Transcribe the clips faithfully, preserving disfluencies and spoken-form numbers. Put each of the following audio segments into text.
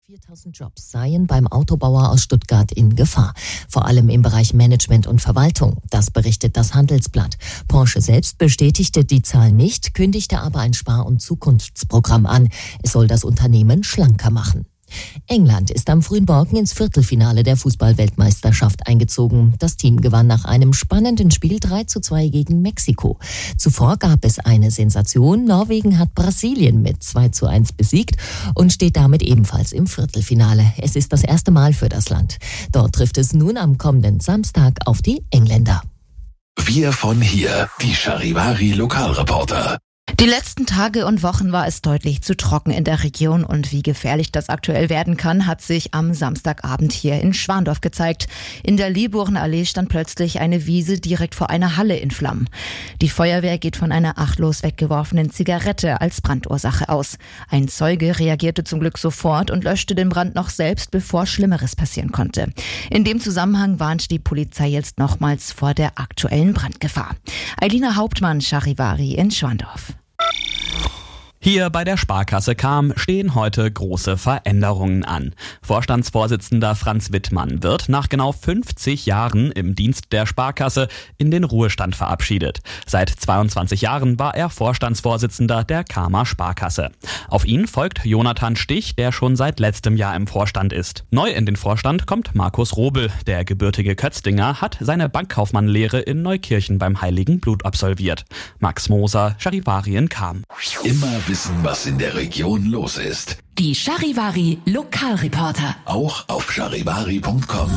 viertausend Jobs seien beim Autobauer aus Stuttgart in Gefahr. Vor allem im Bereich Management und Verwaltung. Das berichtet das Handelsblatt. Porsche selbst bestätigte die Zahl nicht, kündigte aber ein Spar- und Zukunftsprogramm an. Es soll das Unternehmen schlanker machen. England ist am frühen Morgen ins Viertelfinale der Fußball-Weltmeisterschaft eingezogen. Das Team gewann nach einem spannenden Spiel drei zu zwei gegen Mexiko. Zuvor gab es eine Sensation. Norwegen hat Brasilien mit zwei zu eins besiegt und steht damit ebenfalls im Viertelfinale. Es ist das erste Mal für das Land. Dort trifft es nun am kommenden Samstag auf die Engländer. Wir von hier, die Charivari Lokalreporter. Die letzten Tage und Wochen war es deutlich zu trocken in der Region und wie gefährlich das aktuell werden kann, hat sich am Samstagabend hier in Schwandorf gezeigt. In der Lieborenallee stand plötzlich eine Wiese direkt vor einer Halle in Flammen. Die Feuerwehr geht von einer achtlos weggeworfenen Zigarette als Brandursache aus. Ein Zeuge reagierte zum Glück sofort und löschte den Brand noch selbst, bevor Schlimmeres passieren konnte. In dem Zusammenhang warnt die Polizei jetzt nochmals vor der aktuellen Brandgefahr. Eilina Hauptmann, Charivari in Schwandorf. Hier bei der Sparkasse Cham stehen heute große Veränderungen an. Vorstandsvorsitzender Franz Wittmann wird nach genau fünfzig Jahren im Dienst der Sparkasse in den Ruhestand verabschiedet. Seit zweiundzwanzig Jahren war er Vorstandsvorsitzender der Chamer Sparkasse. Auf ihn folgt Jonathan Stich, der schon seit letztem Jahr im Vorstand ist. Neu in den Vorstand kommt Markus Robel. Der gebürtige Kötzdinger hat seine Bankkaufmannlehre in Neukirchen beim Heiligen Blut absolviert. Max Moser, Charivari in Cham. Immer wissen, was in der Region los ist. Die Charivari Lokalreporter. Auch auf charivari punkt com.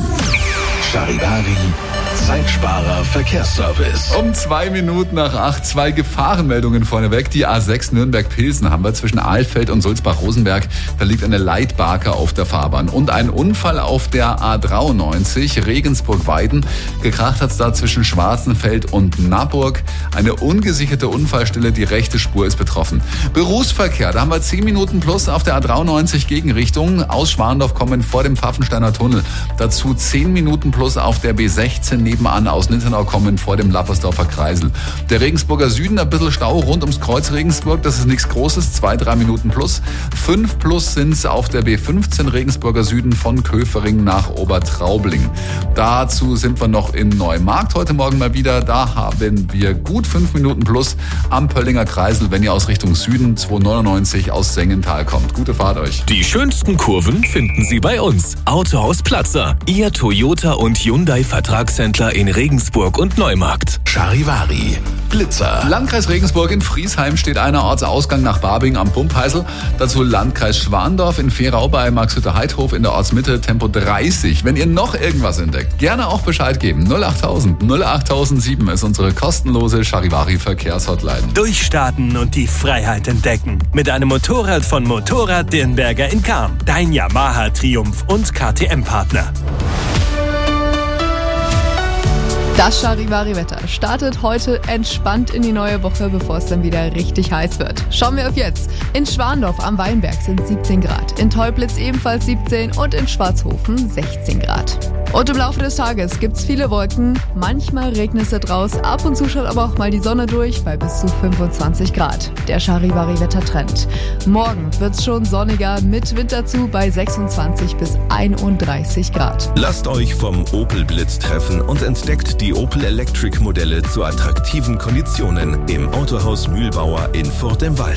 Charivari, Zeitsparer Verkehrsservice. Um zwei Minuten nach acht, zwei Gefahrenmeldungen vorneweg. Die A sechs Nürnberg-Pilsen haben wir zwischen Ahlfeld und Sulzbach-Rosenberg. Da liegt eine Leitbarke auf der Fahrbahn. Und ein Unfall auf der A dreiundneunzig Regensburg-Weiden. Gekracht hat's da zwischen Schwarzenfeld und Naburg. Eine ungesicherte Unfallstelle, die rechte Spur ist betroffen. Berufsverkehr, da haben wir zehn Minuten plus auf der A dreiundneunzig Gegenrichtung. Aus Schwandorf kommen vor dem Pfaffensteiner Tunnel. Dazu zehn Minuten plus auf der B sechzehn nebenan aus Nittenau kommen vor dem Lappersdorfer Kreisel. Der Regensburger Süden ein bisschen Stau rund ums Kreuz Regensburg, das ist nichts Großes, zwei, drei Minuten plus. Fünf plus sind's auf der B fünfzehn Regensburger Süden von Köfering nach Obertraubling. Dazu sind wir noch in Neumarkt heute Morgen mal wieder. Da haben wir gut fünf Minuten plus am Pöllinger Kreisel, wenn ihr aus Richtung Süden zweihundertneunundneunzig aus Sengenthal kommt. Gute Fahrt euch. Die schönsten Kurven finden Sie bei uns. Autohaus Platzer, Ihr Toyota und Hyundai-Vertragshändler in Regensburg und Neumarkt. Charivari, Blitzer. Landkreis Regensburg in Friesheim steht einer Ortsausgang nach Barbing am Pumpheißel. Dazu Landkreis Schwandorf in Ferau bei Marxhütte-Heidhof in der Ortsmitte Tempo dreißig. Wenn ihr noch irgendwas entdeckt, gerne auch Bescheid geben. null achttausend null achttausendsieben ist unsere kostenlose Charivari-Verkehrshotline. Durchstarten und die Freiheit entdecken. Mit einem Motorrad von Motorrad Dirnberger in Cham. Dein Yamaha Triumph und K T M-Partner. Das Charivari-Wetter startet heute entspannt in die neue Woche, bevor es dann wieder richtig heiß wird. Schauen wir auf jetzt. In Schwandorf am Weinberg sind siebzehn Grad, in Teublitz ebenfalls siebzehn und in Schwarzhofen sechzehn Grad. Und im Laufe des Tages gibt's viele Wolken, manchmal regnet es draus, ab und zu schaut aber auch mal die Sonne durch bei bis zu fünfundzwanzig Grad. Der Charivari-Wettertrend. Morgen wird's schon sonniger mit Wind dazu bei sechsundzwanzig bis einunddreißig Grad. Lasst euch vom Opel Blitz treffen und entdeckt die Opel Electric Modelle zu attraktiven Konditionen im Autohaus Mühlbauer in Furt im Wald.